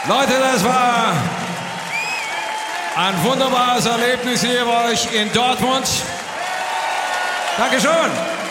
Leute, das war ein wunderbares Erlebnis hier bei euch in Dortmund. Dankeschön.